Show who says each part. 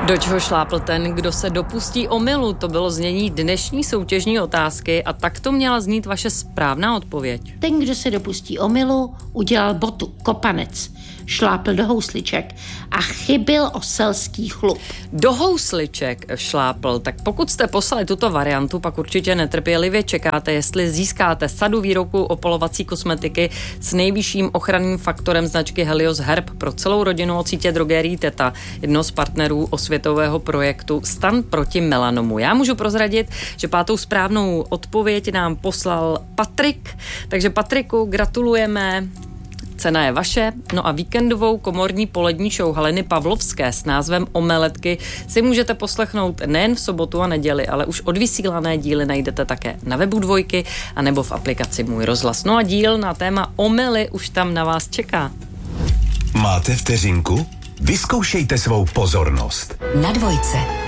Speaker 1: Do čeho šlápl ten, kdo se dopustí omylu? To bylo znění dnešní soutěžní otázky a tak to měla znít vaše správná odpověď.
Speaker 2: Ten, kdo se dopustí omylu, udělal botu, kopanec, šlápl do housliček a chybil o selský chlup.
Speaker 1: Do housliček šlápl, tak pokud jste poslali tuto variantu, pak určitě netrpělivě čekáte, jestli získáte sadu výrobků opalovací kosmetiky s nejvyšším ochranným faktorem značky Helios Herb pro celou rodinu od sítě drogérií Teta, jedno z partnerů osvětového projektu Stan proti melanomu. Já můžu prozradit, že pátou správnou odpověď nám poslal Patrik, takže Patriku gratulujeme. Cena je vaše, no a víkendovou komorní polední show Haliny Pavlovské s názvem Omeletky si můžete poslechnout nejen v sobotu a neděli, ale už odvysílané díly najdete také na webu Dvojky a nebo v aplikaci Můj rozhlas. No a díl na téma omyly už tam na vás čeká.
Speaker 3: Máte vteřinku? Vyzkoušejte svou pozornost.
Speaker 4: Na Dvojce.